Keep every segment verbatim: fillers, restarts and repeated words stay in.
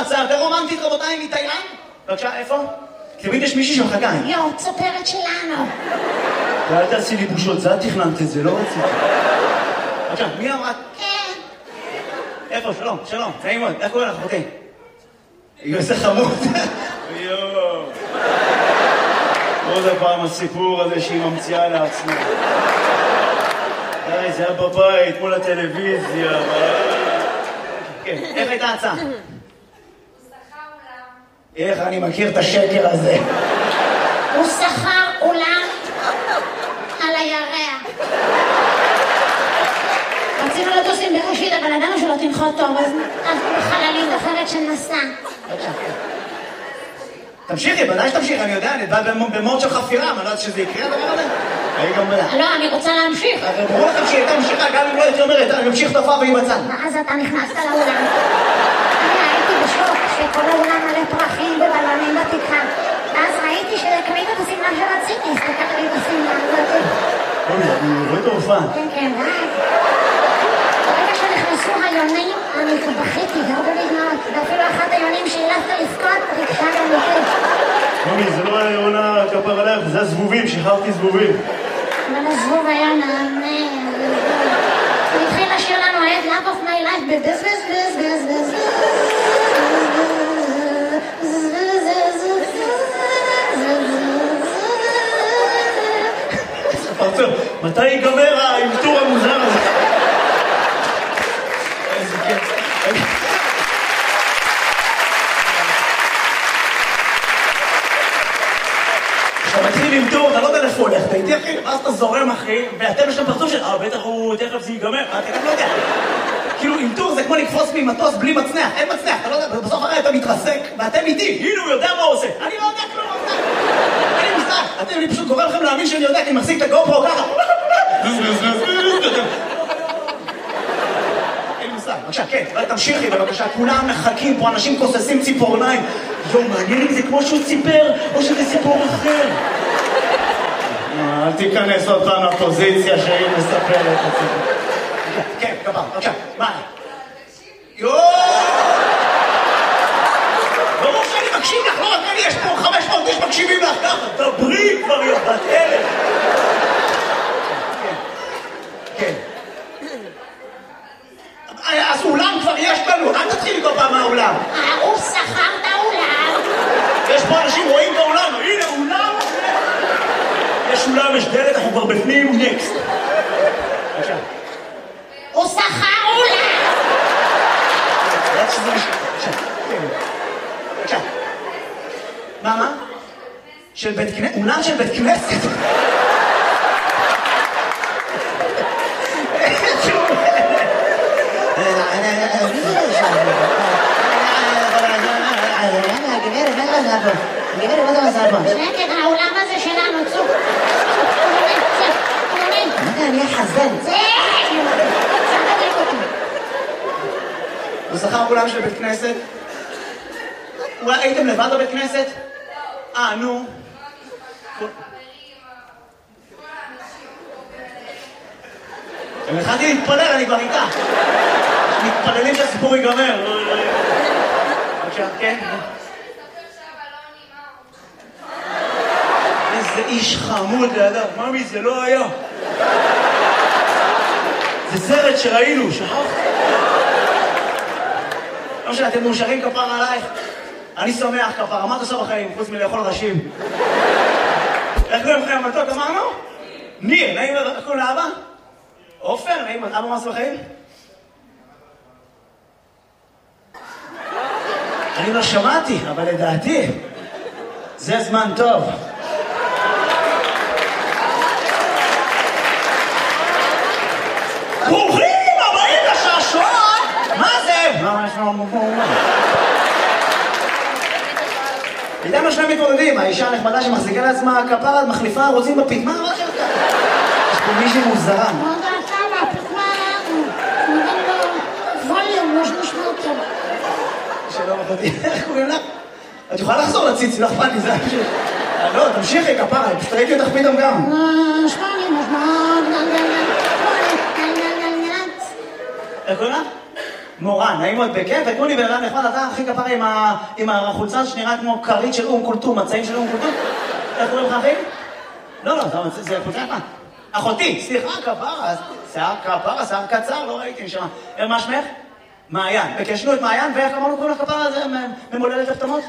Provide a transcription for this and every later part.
הצעה יותר רומנטית, רבותיי, מתאילנד? בבקשה, איפה? תמיד יש מישהי שמחכה. יו, צופרת שלנו. ואל תעשי לי בושות, זה את תכננת את זה, לא רציתי. בבקשה, מי אמרה? כן. איפה? שלום, שלום, נעים מאוד, איך קוראים לך, אחותי? איזה חמוד. יואו. עוד הפעם הסיפור הזה שהיא ממציאה לעצמה. די, זה היה בבית, מול הטלוויזיה. כן, איך הייתה ההצעה? הוא שכר אולם. איך אני מכיר את השקר הזה? הוא שכר אולם על הירח. רצינו לטוס עם בראשית, אבל ידענו שלא תנחות טוב, אז בחללית אחרת שנסע. תמשיכי, בוודאי שתמשיכי, אני יודע, אני בא במוד של חפירה, אני לא יודעת שזה יקרה הדבר הזה. אני גם בדע. לא, אני רוצה להמשיך. הרי ברור לכם שהיא הייתה ממשיכה, גם אם לא הייתי אומרת, אני ממשיך תופעה והיא בצד. ואז אתה נכנסת לאולם. אני הייתי בשוק שכל האולם מלא פרחים ובלונים בתקרה. ואז ראיתי שקנית את השמלה שרציתי, הסתכלתי את השמלה הזאת. אוי, אני רואה את ההופעה. כן, כן, ואז. ברגע שנכנסו היונים, אני בכיתי, גרדו לי דמעות. ואפילו אחת היונים שהילפת לבכות, ריגשה גם אותי. מומי, זה לא היה עונה כפר עליך, זה הזבובים, שחררתי זבובים. אבל הזבוב היה נענה. הוא התחיל לשיר לנו את Love of my life בבז בז בז בז בז פרצוף, מתי ייגמר האלתור המוזר הזה? איזה כיף. כשאתה מתחיל למתור, אתה לא יודע איפה הולך, אתה איתי אחי, ואז אתה זורם אחי, ואתם יש להם פרצוף של, אה, בטח הוא, תכף זה ייגמר, אתה גם לא יודע. כאילו, אלתור זה כמו לקפוץ ממטוס בלי מצנח, אין מצנח, אתה לא יודע, בסוף הרי אתה מתרסק, ואתם איתי, הנה הוא יודע מה הוא עושה. אני לא יודע כלום, אין לי מושג. אתם, אני פשוט גורם לכם להאמין שאני יודע, כי אני מחזיק את הגופרו ככה. אין לי מושג. בבקשה, כן, תמשיכי בבקשה, כולם מחכים פה, אנשים כוססים ציפורניים. יום, מעניין אם זה כמו שהוא ציפר, או שזה סיפור אחר. אל תיכנס עוד פעם לפוזיציה שהיא מספרת את הסיפור. כן, גבר, בבקשה, מה? יואו! ברור שאני מקשיב לך, לא רק אני, יש פה חמש מאות איש מקשיבים לך ככה, דברי כבר יא בת אלף. כן, כן. אז אולם כבר יש לנו, אל תתחיל כל פעם מהאולם. הוא שכר את האולם. יש פה אנשים רואים באולם, הנה אולם. יש אולם, יש דלת, אנחנו כבר בפנים, נקסט. בבקשה. הוא שכר אולם. בבקשה. מה, מה? של בית כנסת? אולם של בית כנסת? שקט, האולם הזה שלנו, צוק. אני אחזן. זה! תדליק אותי. הוא שכר אולם של בית כנסת? אולי הייתם לבד בבית כנסת? אה, נו. אני התחלתי להתפלל, אני כבר איתה. מתפללים שהסיפור ייגמר. בבקשה, כן? איזה איש חמוד לידה. ממי, זה לא היה. זה סרט שראינו, שכחת? לא משנה, אתם מאושרים כפר עלייך? אני שמח כפר, מה אתה עושה בחיים, חוץ מלאכול ראשים? איך קוראים לכם המתוק, אמרנו? ניר, נעים, איך קוראים לאבא? עופר, נעים, אבא מה עושה בחיים? אני לא שמעתי, אבל לדעתי, זה זמן טוב. ברוכים הבאים לשעשועון! מה זה? מה יש לנו מפורמה? איתנו שני מתמודדים, האישה הנחמדה שמחזיקה לעצמה כפרת, מחליפה, רוצים בפית, מה הראש שלך? יש פה מישהי מוזרה. מה דעתה מהפתמה? נותן לו ווליום, יש משמעות טוב. שלום אחותי, איך קוראים לך? את יכולה לחזור לציץ, לא אכפת לי, זה פשוט. לא, תמשיכי כפרה, פשוט ראיתי אותך פתאום גם. שמעני משמעות, איך קוראים לך? מורן, נעים מאוד בכיף, ותנו לי בן אדם נחמד, אתה הכי כפרה עם, ה... עם החולצה שנראית כמו כרית של אום קולטום, מצעים של אום קולטום. איך קוראים לך אחי? לא, לא, זה, זה חולצה נחמד. אחותי, סליחה, כפרה, שיער כפרה, שיער קצר, לא ראיתי נשמע. מה שמך? מעיין. בקשנו את מעיין, ואיך אמרנו קוראים לך כפרה, זה ממולדת הפתמות?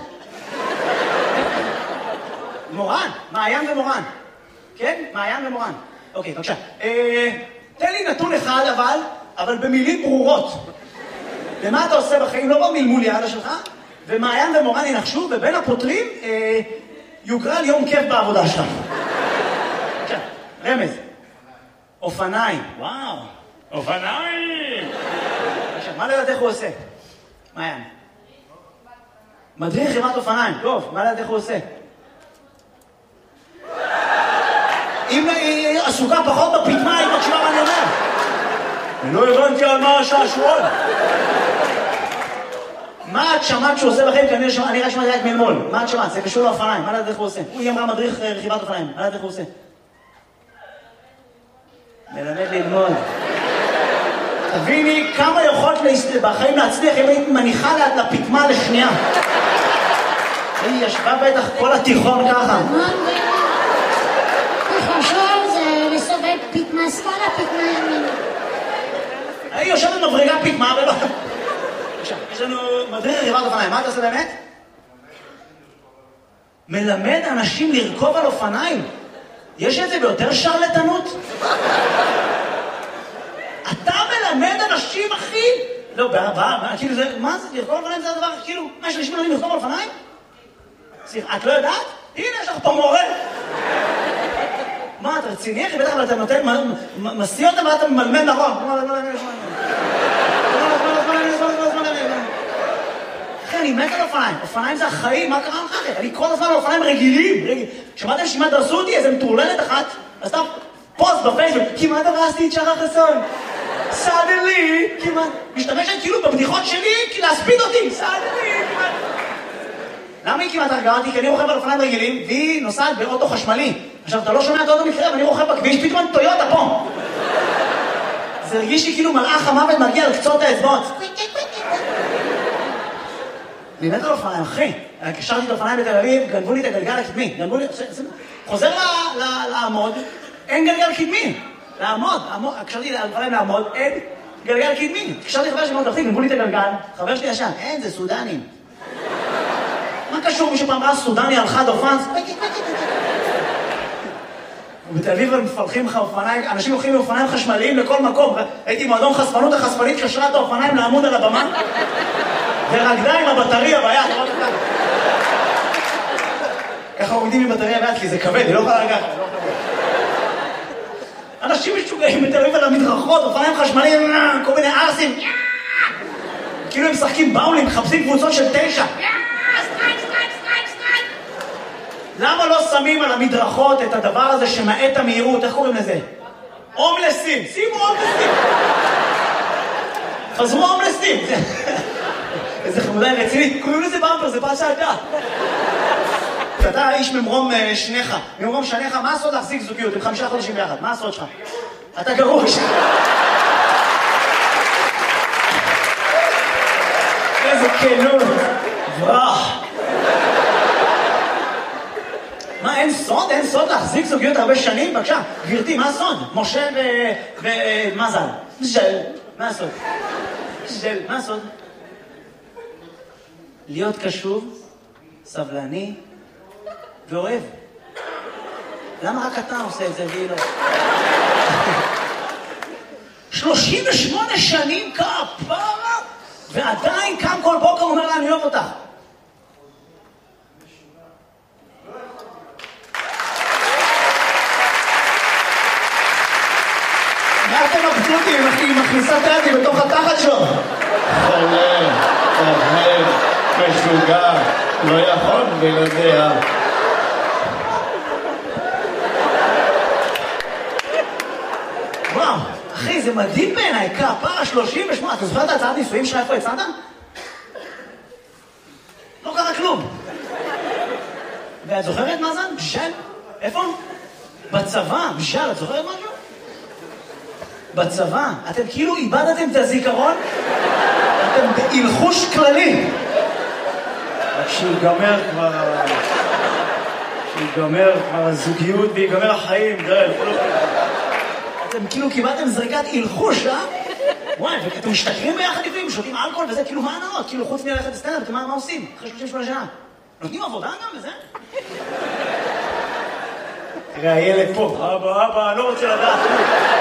מורן, מעיין ומורן. כן? מעיין ומורן. אוקיי, בבקשה. אה, תן לי נתון אחד אבל, אבל במילים ברורות. ומה אתה עושה בחיים? לא במלמול יעדה שלך, ומעיין ומורן ינחשו, ובין הפותרים אה, יוגרל יום כיף בעבודה שלך. בבקשה, רמז. אופניים. וואו, אופניים! בבקשה, מה לדעת איך הוא עושה? מעיין. מדריך חימת אופניים. טוב, מה לדעת איך הוא עושה? אם היא עסוקה פחות בפתמה, היא מקשיבה מה אני אומר. אני לא הבנתי על מה השעשועון. מה את שמעת שהוא עושה בחיים? אני רק שמעתי רק מלמול. מה את שמעת? זה קשור לאופניים. מה לדעת איך הוא עושה? היא אמרה מדריך רכיבת אופניים. מה לדעת איך הוא עושה? מלמד ללמוד. תביני כמה יכולת בחיים להצליח אם היית מניחה לפתמה לשנייה. היא ישבה בטח כל התיכון ככה. תחשוב זה לסובב פתמה שמאלה, פתמה ימין. היא יושבת מבריגה פתמה ולא... יש לנו מדריך רכיבת אופניים. מה אתה עושה באמת? מלמד אנשים לרכוב על אופניים. יש את זה ביותר שרלטנות? אתה מלמד אנשים, אחי? לא, בעבר, כאילו זה... מה זה? לרכוב על אופניים זה הדבר, כאילו... מה, יש אנשים מלמדים לרכוב על אופניים? סליחה, את לא יודעת? הנה, יש לך פה מורה. מה, אתה רציני? אחי, בטח, אבל אתה נותן... מסיא אותם ואתה ממלמד נכון. אחי, אני מת על אופניים. אופניים זה החיים, מה קרה לך? אני כל הזמן על אופניים רגילים. שמעתם שכמעט דרסו אותי? איזה מטורללת אחת. אז אתה פוסט בפייסבוק. כמעט הרסתי את שרה חסון. סאדלי, כמעט. משתמשת כאילו בבדיחות שלי, כי להספיד אותי. סאדלי, כמעט. למה היא כמעט הרגעתי? כי אני רוכב על אופניים רגילים, והיא נוסעת באוטו חשמלי. עכשיו, אתה לא שומע את האוטו מקרה, ואני רוכב בכביש, פתאום טויוטה פה. זה הרגיש לי כאילו מלאך המוות מגיע על קצות האצבעות. אני מת על אופניים, אחי. קשרתי את האופניים בתל אביב, גנבו לי את הגלגל הקדמי. גנבו לי... חוזר לעמוד, אין גלגל קדמי. לעמוד, קשרתי את האופניים לעמוד, אין גלגל קדמי. קשרתי חבר שלי מאוד תחתיק, גנבו לי את הגלגל, חבר שלי ישן, אין, זה סודנים. מה קשור? מישהו פעם ראה סודני על חד אופן? ובתל אביב הם מפלחים לך אופניים, אנשים הולכים עם אופניים חשמליים לכל מקום. הייתי מועדון חשפנות, החשפנית קשרה את האופניים לעמוד על הבמה, ורקדה עם הבטריה ביד. ככה עומדים עם בטריה ביד, כי זה כבד, היא לא יכולה לגעת. אנשים משוגעים בתל אביב על המדרכות, אופניים חשמליים, כל מיני ארסים. כאילו הם משחקים באולינג, מחפשים קבוצות של תשע. למה לא שמים על המדרכות את הדבר הזה שמעט המהירות? איך קוראים לזה? הומלסים. שימו הומלסים. חזרו הומלסים. איזה חמודה רצינית. קוראים לזה במפר, זה פעם שעדה. אתה איש ממרום שניך, ממרום שניך, מה הסוד להחזיק זוגיות? עם חמישה חודשים ביחד, מה הסוד שלך? אתה גרוש. איזה כנות. ברח. מה, אין סוד? אין סוד להחזיק זוגיות הרבה שנים? בבקשה, גברתי, מה הסוד? משה ומזל. ז'ל, מה הסוד? ז'ל, מה הסוד? להיות קשוב, סבלני ואוהב. למה רק אתה עושה את זה והיא לא? שלושים ושמונה שנים כפרה, ועדיין קם כל בוקר אומר לה, אני אוהב אותך. מה אתם מבסוטים אם היא מכניסה את היד בתוך התחת שלו? חולה, אוהב, משוגע, לא יכול בלעדיה. וואו, אחי, זה מדהים בעיניי, כפרה שלושים ושמונה. אתה זוכר את הצעת נישואים שלך איפה הצעת? לא קרה כלום. ואת זוכרת מה זה? בשל? איפה? בצבא, בשל, את זוכרת משהו? בצבא, אתם כאילו איבדתם את הזיכרון? אתם בהלחוש כללי. רק שיגמר כבר... שיגמר כבר הזוגיות ויגמר החיים, די, אתם כאילו קיבלתם זריקת הלחוש, אה? וואי, ואתם משתכרים ביחד לפעמים, שותים אלכוהול וזה, כאילו מה הנאות? כאילו חוץ מללכת לסטנדאפ, אתם מה עושים? אחרי שלושים ושמונה שנה. נותנים עבודה גם וזה? תראה, הילד פה, אבא, אבא, אני לא רוצה לדעת.